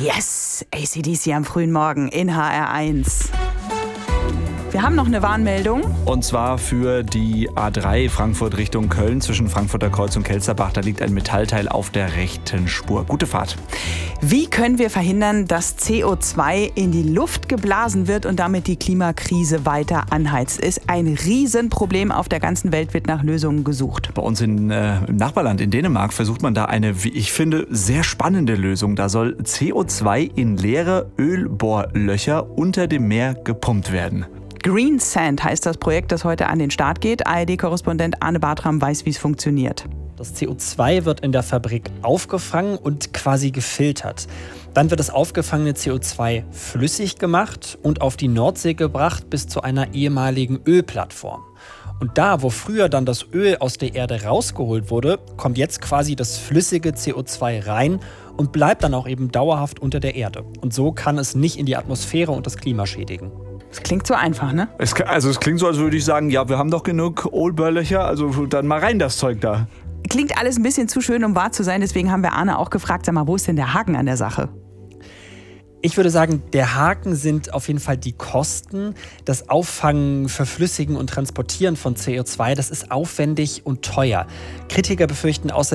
Yes, AC/DC am frühen Morgen in HR1. Wir haben noch eine Warnmeldung. Und zwar für die A3 Frankfurt Richtung Köln zwischen Frankfurter Kreuz und Kelsterbach. Da liegt ein Metallteil auf der rechten Spur. Gute Fahrt. Wie können wir verhindern, dass CO2 in die Luft geblasen wird und damit die Klimakrise weiter anheizt? Ist ein Riesenproblem. Auf der ganzen Welt wird nach Lösungen gesucht. Bei uns im Nachbarland in Dänemark versucht man da eine, wie ich finde, sehr spannende Lösung. Da soll CO2 in leere Ölbohrlöcher unter dem Meer gepumpt werden. Green Sand heißt das Projekt, das heute an den Start geht. ARD-Korrespondent Arne Bartram weiß, wie es funktioniert. Das CO2 wird in der Fabrik aufgefangen und quasi gefiltert. Dann wird das aufgefangene CO2 flüssig gemacht und auf die Nordsee gebracht bis zu einer ehemaligen Ölplattform. Und da, wo früher dann das Öl aus der Erde rausgeholt wurde, kommt jetzt quasi das flüssige CO2 rein und bleibt dann auch eben dauerhaft unter der Erde. Und so kann es nicht in die Atmosphäre und das Klima schädigen. Das klingt so einfach, ne? Es klingt so, als würde ich sagen, ja, wir haben doch genug Ölbohrlöcher, also dann mal rein das Zeug da. Klingt alles ein bisschen zu schön, um wahr zu sein. Deswegen haben wir Arne auch gefragt, sag mal, wo ist denn der Haken an der Sache? Ich würde sagen, der Haken sind auf jeden Fall die Kosten. Das Auffangen, Verflüssigen und Transportieren von CO2, das ist aufwendig und teuer. Kritiker befürchten außerdem,